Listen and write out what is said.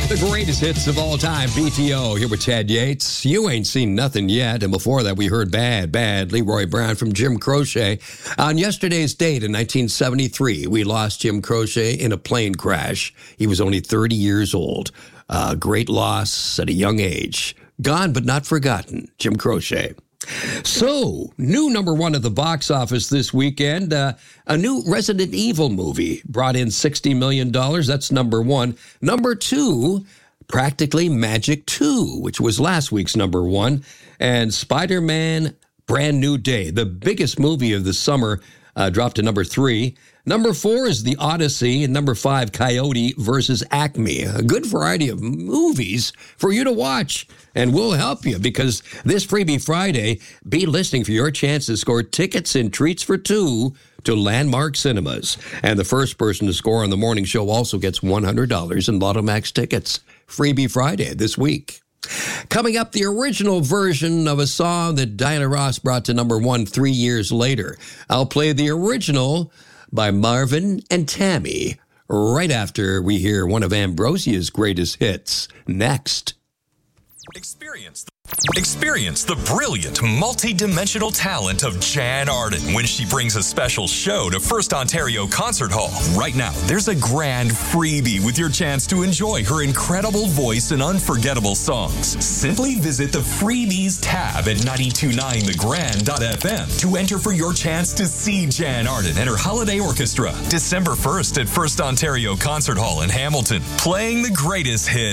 The greatest hits of all time, BTO, here with Chad Yates. You ain't seen nothing yet. And before that, we heard Bad, Leroy Brown from Jim Croce. On yesterday's date in 1973, we lost Jim Croce in a plane crash. He was only 30 years old. Great loss at a young age. Gone but not forgotten, Jim Croce. So, new number one at the box office this weekend, a new Resident Evil movie brought in $60 million. That's number one. Number two, Practically Magic 2, which was last week's number one. And Spider-Man Brand New Day, the biggest movie of the summer, dropped to number three. Number four is The Odyssey, and number five, Coyote versus Acme. A good variety of movies for you to watch, and we'll help you because this Freebie Friday, be listening for your chance to score tickets and treats for two to Landmark Cinemas. And the first person to score on the morning show also gets $100 in Lotto Max tickets. Freebie Friday this week. Coming up, the original version of a song that Diana Ross brought to number one 3 years later. I'll play the original by Marvin and Tammy right after we hear one of Ambrosia's greatest hits. Next. Experience the brilliant, multi-dimensional talent of Jan Arden when she brings a special show to First Ontario Concert Hall. Right now, there's a grand freebie with your chance to enjoy her incredible voice and unforgettable songs. Simply visit the Freebies tab at 929thegrand.fm to enter for your chance to see Jan Arden and her holiday orchestra. December 1st at First Ontario Concert Hall in Hamilton, playing the greatest hits.